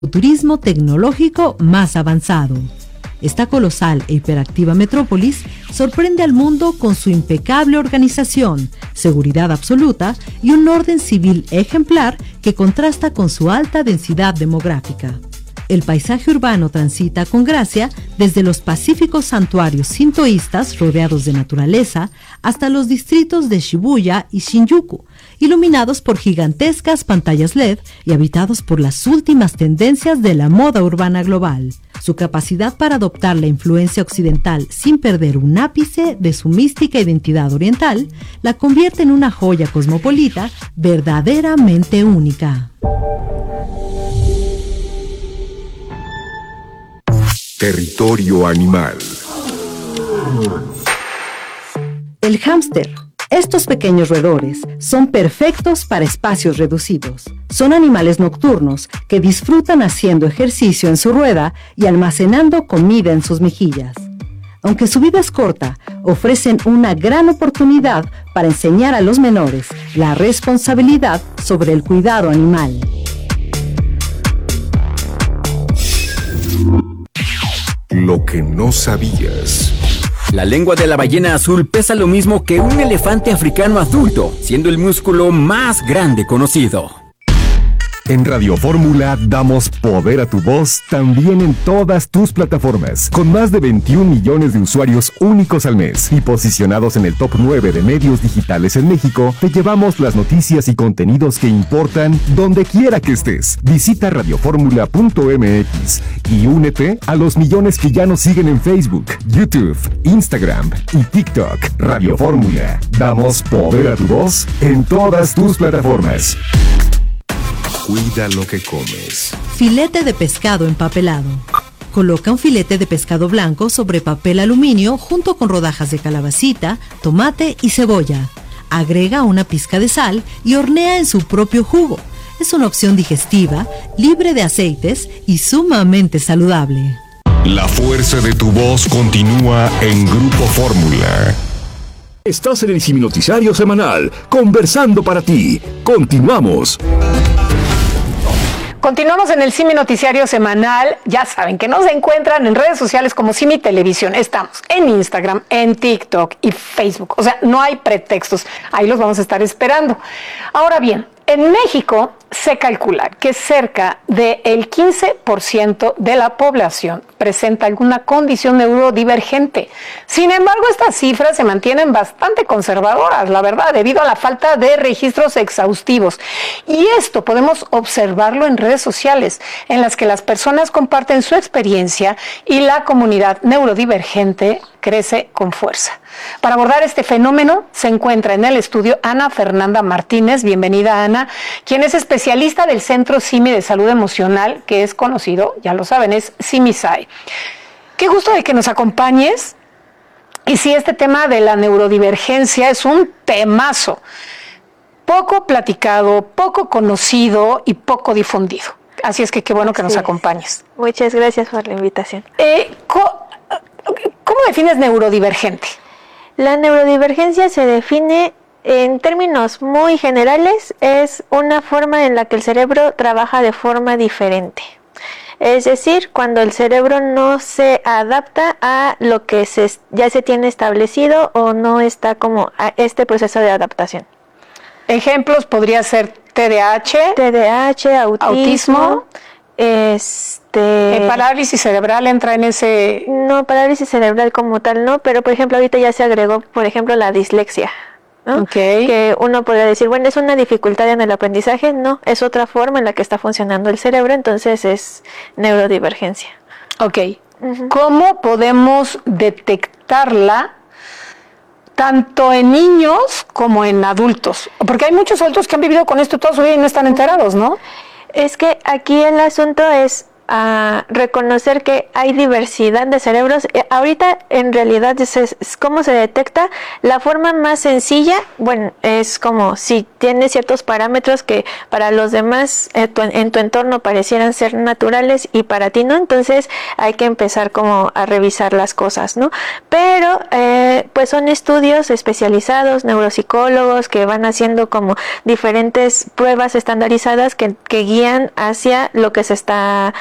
turismo tecnológico más avanzado. Esta colosal e hiperactiva metrópolis sorprende al mundo con su impecable organización, seguridad absoluta y un orden civil ejemplar que contrasta con su alta densidad demográfica. El paisaje urbano transita con gracia desde los pacíficos santuarios sintoístas rodeados de naturaleza hasta los distritos de Shibuya y Shinjuku, iluminados por gigantescas pantallas LED y habitados por las últimas tendencias de la moda urbana global. Su capacidad para adoptar la influencia occidental sin perder un ápice de su mística identidad oriental la convierte en una joya cosmopolita verdaderamente única. Territorio animal. El hámster. Estos pequeños roedores son perfectos para espacios reducidos. Son animales nocturnos que disfrutan haciendo ejercicio en su rueda y almacenando comida en sus mejillas. Aunque su vida es corta, ofrecen una gran oportunidad para enseñar a los menores la responsabilidad sobre el cuidado animal. Lo que no sabías. La lengua de la ballena azul pesa lo mismo que un elefante africano adulto, siendo el músculo más grande conocido. En Radio Fórmula damos poder a tu voz también en todas tus plataformas, con más de 21 millones de usuarios únicos al mes y posicionados en el top 9 de medios digitales en México. Te llevamos las noticias y contenidos que importan donde quiera que estés. Visita radioformula.mx y únete a los millones que ya nos siguen en Facebook, YouTube, Instagram y TikTok. Radio Fórmula, damos poder a tu voz en todas tus plataformas. Cuida lo que comes. Filete de pescado empapelado. Coloca un filete de pescado blanco sobre papel aluminio junto con rodajas de calabacita, tomate y cebolla. Agrega una pizca de sal y hornea en su propio jugo. Es una opción digestiva, libre de aceites y sumamente saludable. La fuerza de tu voz continúa en Grupo Fórmula. Estás en el Simi Noticiario Semanal, conversando para ti. Continuamos. Continuamos en el Simi Noticiario Semanal. Ya saben que nos encuentran en redes sociales como Simi Televisión. Estamos en Instagram, en TikTok y Facebook. O sea, no hay pretextos. Ahí los vamos a estar esperando. Ahora bien, en México se calcula que cerca del 15% de la población presenta alguna condición neurodivergente. Sin embargo, estas cifras se mantienen bastante conservadoras, la verdad, debido a la falta de registros exhaustivos. Y esto podemos observarlo en redes sociales, en las que las personas comparten su experiencia y la comunidad neurodivergente crece con fuerza. Para abordar este fenómeno se encuentra en el estudio Ana Fernanda Martínez. Bienvenida, Ana, quien es especialista del Centro Simi de Salud Emocional, que es conocido, ya lo saben, es Simisai. Qué gusto de que nos acompañes. Y sí, este tema de la neurodivergencia es un temazo, poco platicado, poco conocido y poco difundido. Así es que qué bueno que nos acompañes. Muchas gracias por la invitación. ¿Cómo defines neurodivergente? La neurodivergencia se define en términos muy generales, es una forma en la que el cerebro trabaja de forma diferente. Es decir, cuando el cerebro no se adapta a lo que ya se tiene establecido o no está como a este proceso de adaptación. Ejemplos podría ser TDAH, autismo. Parálisis cerebral entra en ese... No, parálisis cerebral como tal no, pero por ejemplo ahorita ya se agregó, por ejemplo, la dislexia, ¿no? Okay. Que uno podría decir, bueno, es una dificultad en el aprendizaje. No, es otra forma en la que está funcionando el cerebro, entonces es neurodivergencia. Ok. Uh-huh. ¿Cómo podemos detectarla tanto en niños como en adultos? Porque hay muchos adultos que han vivido con esto toda su vida y no están enterados, ¿no? Es que aquí el asunto es, a reconocer que hay diversidad de cerebros. Ahorita en realidad es cómo se detecta. La forma más sencilla, bueno, es como si tienes ciertos parámetros que para los demás en tu entorno parecieran ser naturales y para ti no, entonces hay que empezar como a revisar las cosas, ¿no? Pero pues son estudios especializados, neuropsicólogos que van haciendo como diferentes pruebas estandarizadas que guían hacia lo que se está